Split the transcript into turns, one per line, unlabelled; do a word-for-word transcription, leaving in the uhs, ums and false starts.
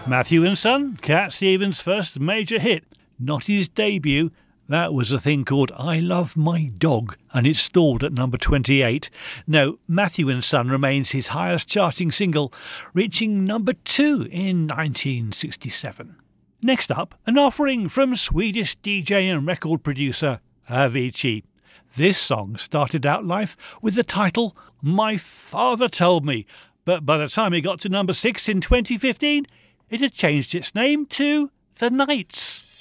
Matthew and Son, Cat Stevens' first major hit, not his debut. That was a thing called I Love My Dog, and it stalled at number twenty-eight. No, Matthew and Son remains his highest charting single, reaching number two in nineteen sixty-seven. Next up, an offering from Swedish D J and record producer Avicii. This song started out life with the title My Father Told Me, but by the time it got to number six in twenty fifteen, it had changed its name to The Nights.